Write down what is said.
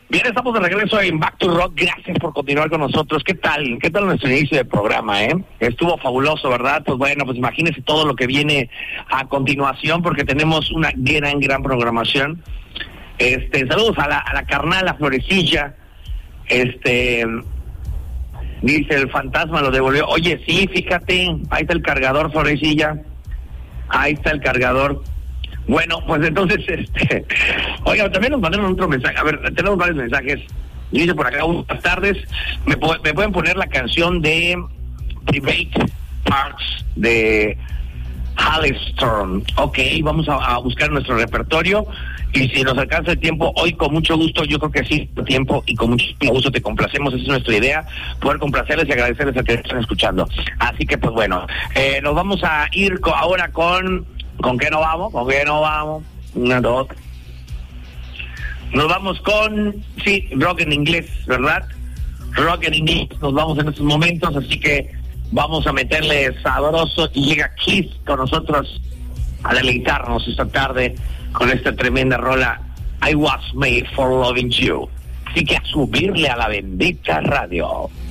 Bien, estamos de regreso en Back to Rock. Gracias por continuar con nosotros. ¿Qué tal? ¿Qué tal nuestro inicio de programa, Estuvo fabuloso, ¿verdad? Pues bueno, pues imagínense todo lo que viene a continuación, porque tenemos una gran programación. Saludos a la carnal, a Florecilla. Dice el fantasma, lo devolvió. Oye, sí, fíjate, ahí está el cargador, Florecilla. Ahí está el cargador. Bueno, pues entonces, oiga, también nos mandaron otro mensaje. A ver, tenemos varios mensajes. Dice por acá, buenas tardes. ¿Me pueden poner la canción de Private Parts de Halestorm? Ok, vamos a buscar nuestro repertorio. Y si nos alcanza el tiempo, hoy con mucho gusto, yo creo que sí, tiempo, y con mucho gusto te complacemos. Esa es nuestra idea, poder complacerles y agradecerles a que estén escuchando. Así que, pues bueno, nos vamos a ir ahora con... ¿Con qué no vamos? ¿Con qué no vamos? Una, dos. Nos vamos con, sí, rock en inglés, ¿verdad? Rock en inglés, nos vamos en estos momentos, así que vamos a meterle sabroso. Y llega Kiss con nosotros a deleitarnos esta tarde con esta tremenda rola, I Was Made for Loving You. Así que a subirle a la bendita radio.